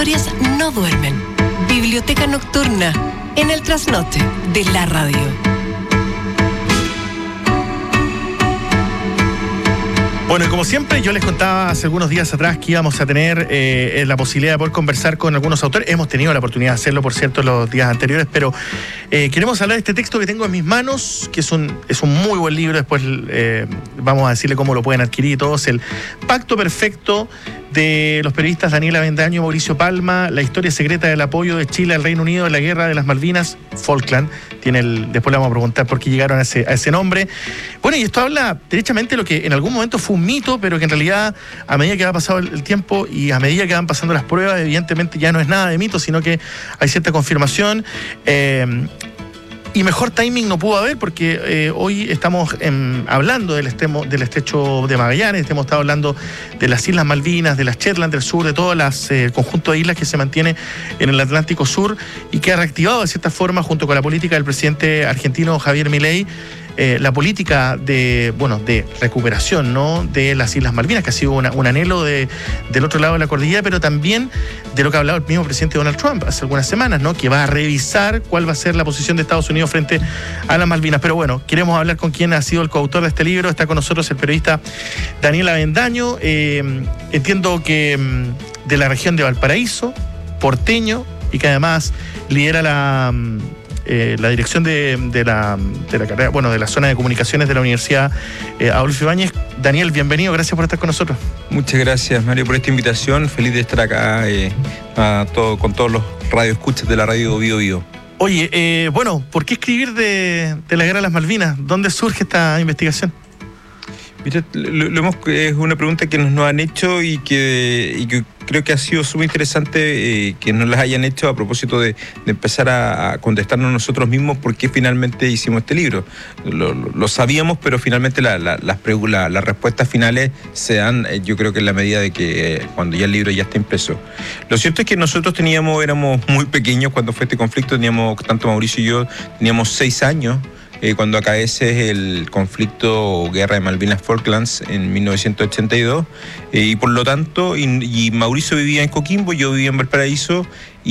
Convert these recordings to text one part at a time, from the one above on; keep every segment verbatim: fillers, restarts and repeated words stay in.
historias no duermen. Biblioteca Nocturna, en el trasnoche de la radio. Bueno, y como siempre, yo les contaba hace algunos días atrás que íbamos a tener eh, la posibilidad de poder conversar con algunos autores. Hemos tenido la oportunidad de hacerlo, por cierto, los días anteriores, pero eh, queremos hablar de este texto que tengo en mis manos, que es un, es un muy buen libro. Después eh, vamos a decirle cómo lo pueden adquirir y todo. Es El Pacto Perfecto, de los periodistas Daniel Avendaño y Mauricio Palma, la historia secreta del apoyo de Chile al Reino Unido en la guerra de las Malvinas, Falkland. Tiene el, después le vamos a preguntar por qué llegaron a ese, a ese nombre. Bueno, y esto habla derechamente de lo que en algún momento fue un mito, pero que en realidad, a medida que va pasando el, el tiempo y a medida que van pasando las pruebas, evidentemente ya no es nada de mito, sino que hay cierta confirmación. Eh, Y mejor timing no pudo haber, porque eh, hoy estamos en, hablando del, estemo, del estrecho de Magallanes, hemos estado hablando de las Islas Malvinas, de las Shetland del sur, de todo las, eh, el conjunto de islas que se mantiene en el Atlántico Sur y que ha reactivado de cierta forma, junto con la política del presidente argentino Javier Milei, Eh, la política de, bueno, de recuperación, ¿no?, de las Islas Malvinas, que ha sido una, un anhelo de, del otro lado de la cordillera, pero también de lo que ha hablado el mismo presidente Donald Trump hace algunas semanas, ¿no?, que va a revisar cuál va a ser la posición de Estados Unidos frente a las Malvinas. Pero bueno, queremos hablar con quien ha sido el coautor de este libro. Está con nosotros el periodista Daniel Avendaño, eh, entiendo que de la región de Valparaíso, porteño, y que además lidera la... Eh, la dirección de, de, la, de la carrera, bueno, de la zona de comunicaciones de la Universidad eh, Adolfo Ibáñez. Daniel, bienvenido, gracias por estar con nosotros. Muchas gracias, Mario, por esta invitación. Feliz de estar acá eh, a todo, con todos los radioescuchas de la radio Bio Bio. Oye, eh, bueno, ¿por qué escribir de, de la guerra de las Malvinas? ¿Dónde surge esta investigación? Mira, lo, lo hemos, es una pregunta que nos, nos han hecho y que, y que creo que ha sido súper interesante eh, que nos las hayan hecho a propósito de, de empezar a, a contestarnos nosotros mismos por qué finalmente hicimos este libro. Lo, lo, lo sabíamos, pero finalmente la, la, las, la, las respuestas finales se dan, eh, yo creo que en la medida de que eh, cuando ya el libro ya está impreso. Lo cierto es que nosotros teníamos, éramos muy pequeños cuando fue este conflicto, teníamos, tanto Mauricio y yo, teníamos seis años. Eh, cuando acaece el conflicto o guerra de Malvinas Falklands en mil novecientos ochenta y dos, eh, y por lo tanto, y, y Mauricio vivía en Coquimbo, yo vivía en Valparaíso,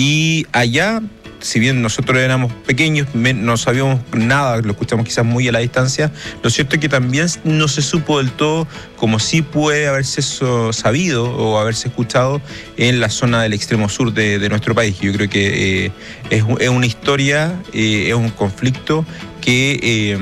y allá, si bien nosotros éramos pequeños, no sabíamos nada, lo escuchamos quizás muy a la distancia, lo cierto es que también no se supo del todo como sí puede haberse sabido o haberse escuchado en la zona del extremo sur de, de nuestro país. Yo creo que eh, es, es una historia, eh, es un conflicto que... Eh,